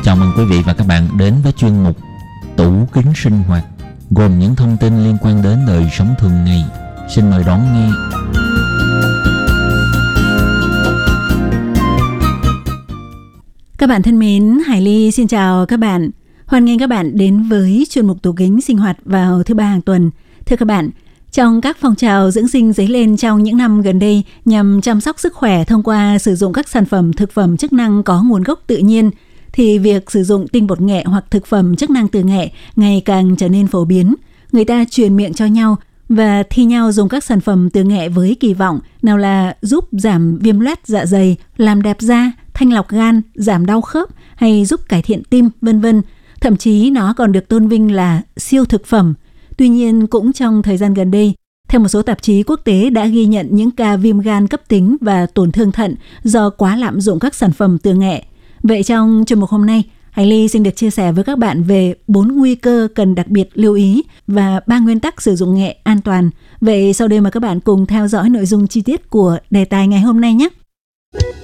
Chào mừng quý vị và các bạn đến với chuyên mục Tủ Kính Sinh Hoạt, gồm những thông tin liên quan đến đời sống thường ngày. Xin mời đón nghe. Các bạn thân mến, Hải Ly xin chào các bạn. Hoan nghênh các bạn đến với chuyên mục Tủ Kính Sinh Hoạt vào thứ ba hàng tuần. Thưa các bạn, trong các phong trào dưỡng sinh dấy lên trong những năm gần đây nhằm chăm sóc sức khỏe thông qua sử dụng các sản phẩm thực phẩm chức năng có nguồn gốc tự nhiên, thì việc sử dụng tinh bột nghệ hoặc thực phẩm chức năng từ nghệ ngày càng trở nên phổ biến. Người ta truyền miệng cho nhau và thi nhau dùng các sản phẩm từ nghệ với kỳ vọng nào là giúp giảm viêm loét dạ dày, làm đẹp da, thanh lọc gan, giảm đau khớp hay giúp cải thiện tim, vân vân. Thậm chí nó còn được tôn vinh là siêu thực phẩm. Tuy nhiên, cũng trong thời gian gần đây, theo một số tạp chí quốc tế đã ghi nhận những ca viêm gan cấp tính và tổn thương thận do quá lạm dụng các sản phẩm từ nghệ. Vậy trong chuyên mục hôm nay, Hải Ly xin được chia sẻ với các bạn về 4 nguy cơ cần đặc biệt lưu ý và 3 nguyên tắc sử dụng nghệ an toàn. Vậy sau đây mời các bạn cùng theo dõi nội dung chi tiết của đề tài ngày hôm nay nhé.